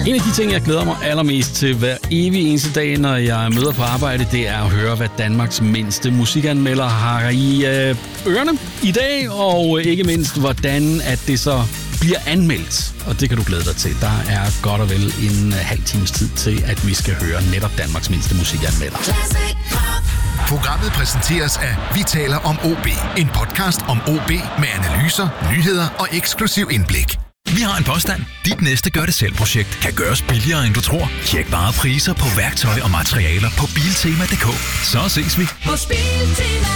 En af de ting, jeg glæder mig allermest til hver evig eneste dag, når jeg møder på arbejde, det er at høre, hvad Danmarks mindste musikanmelder har i ørerne i dag, og ikke mindst, hvordan at det så bliver anmeldt. Og det kan du glæde dig til. Der er godt og vel en halv times tid til, at vi skal høre netop Danmarks mindste musikanmelder. Programmet præsenteres af Vi taler om OB. En podcast om OB med analyser, nyheder og eksklusiv indblik. Vi har en påstand. Dit næste gør-det-selv-projekt kan gøres billigere, end du tror. Tjek bare priser på værktøj og materialer på Biltema.dk. Så ses vi hos Biltema.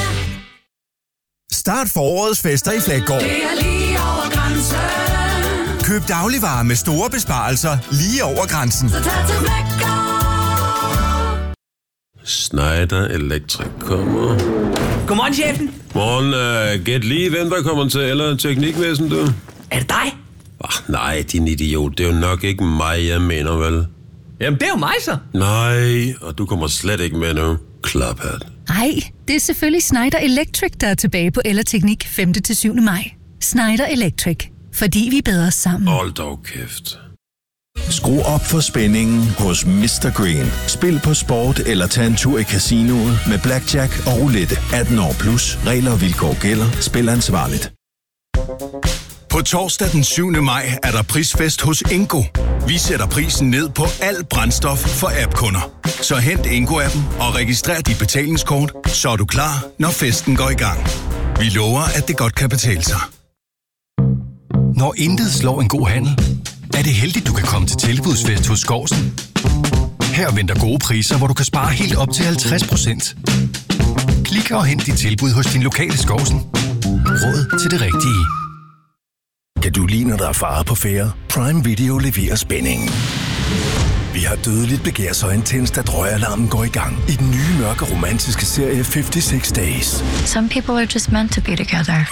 Start forårets fester i Fleggaard. Det er lige over grænsen. Køb dagligvarer med store besparelser lige over grænsen. Så tag til Fleggaard. Schneider Electric kommer. Godmorgen, chefen. Morgen, gæt lige, hvem der kommer til, eller teknikvæsen, du? Er det dig? Nej, din idiot. Det er jo nok ikke mig, jeg mener, vel? Jamen, det er jo mig så. Nej, og du kommer slet ikke med nu. Klaphat. Ej, det er selvfølgelig Schneider Electric, der er tilbage på Ellerteknik 5. til 7. maj. Schneider Electric. Fordi vi er bedre sammen. Hold dog kæft. Skru op for spændingen hos Mr. Green. Spil på sport eller tag en tur i casinoet med blackjack og roulette. 18 år plus. Regler og vilkår gælder. Spil ansvarligt. På torsdag den 7. maj er der prisfest hos Ingo. Vi sætter prisen ned på alt brændstof for app-kunder. Så hent Ingo-appen og registrer dit betalingskort, så er du klar, når festen går i gang. Vi lover, at det godt kan betale sig. Når intet slår en god handel, er det heldigt, du kan komme til tilbudsfest hos Skovsen. Her venter gode priser, hvor du kan spare helt op til 50%. Klik og hent dit tilbud hos din lokale Skovsen. Råd til det rigtige. Kan du lide, når der er fare på færde? Prime Video leverer spændingen. Vi har dødeligt begær så intenst, at røgalarmen går i gang i den nye mørke romantiske serie 56 Days. Some people are just meant to be together.